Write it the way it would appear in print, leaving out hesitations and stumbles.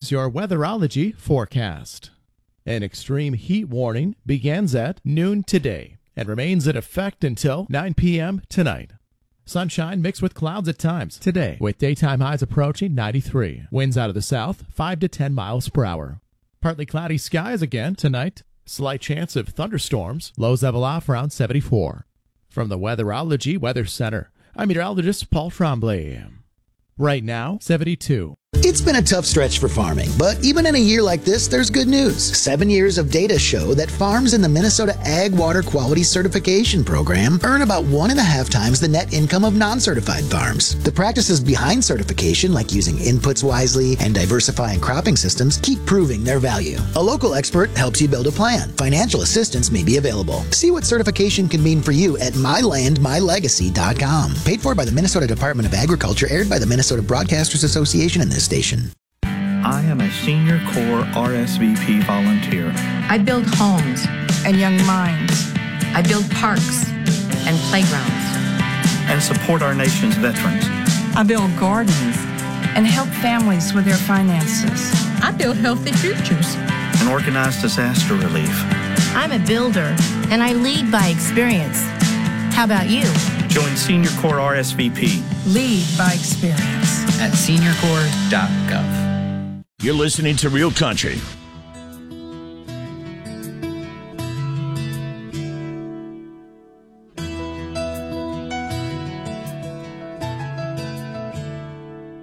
is your weatherology forecast. An extreme heat warning begins at noon today and remains in effect until 9 p.m. tonight. Sunshine mixed with clouds at times today, with daytime highs approaching 93. Winds out of the south, 5 to 10 miles per hour. Partly cloudy skies again tonight. Slight chance of thunderstorms. Lows level off around 74. From the Weatherology Weather Center, I'm meteorologist Paul Tremblay. Right now, 72. It's been a tough stretch for farming, but even in a year like this, there's good news. 7 years of data show that farms in the Minnesota Ag Water Quality Certification Program earn about 1.5 times the net income of non-certified farms. The practices behind certification, like using inputs wisely and diversifying cropping systems, keep proving their value. A local expert helps you build a plan. Financial assistance may be available. See what certification can mean for you at mylandmylegacy.com. Paid for by the Minnesota Department of Agriculture, aired by the Minnesota Broadcasters Association and this station. I am a Senior Corps RSVP volunteer. I build homes and young minds. I build parks and playgrounds. And support our nation's veterans. I build gardens and help families with their finances. I build healthy futures. And organize disaster relief. I'm a builder and I lead by experience. How about you? Join Senior Corps RSVP. Lead by experience at seniorcorps.gov. You're listening to Real Country